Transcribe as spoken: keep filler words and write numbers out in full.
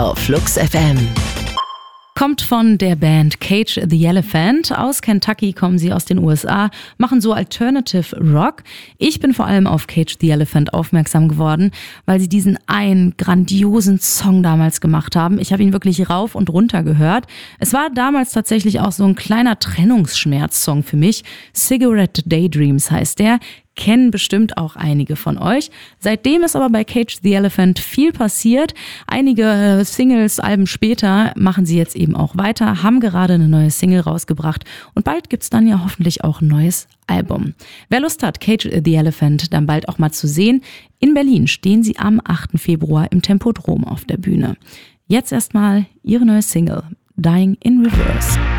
auf Flux F M. Kommt von der Band Cage the Elephant. Aus Kentucky kommen sie aus den U S A, machen so Alternative Rock. Ich bin vor allem auf Cage the Elephant aufmerksam geworden, weil sie diesen einen grandiosen Song damals gemacht haben. Ich habe ihn wirklich rauf und runter gehört. Es war damals tatsächlich auch so ein kleiner Trennungsschmerz-Song für mich. Cigarette Daydreams heißt der. Kennen bestimmt auch einige von euch. Seitdem ist aber bei Cage the Elephant viel passiert. Einige Singles, Alben später machen sie jetzt eben auch weiter, haben gerade eine neue Single rausgebracht und bald gibt's dann ja hoffentlich auch ein neues Album. Wer Lust hat, Cage the Elephant dann bald auch mal zu sehen, in Berlin stehen sie am achten Februar im Tempodrom auf der Bühne. Jetzt erstmal ihre neue Single, Dying in Reverse.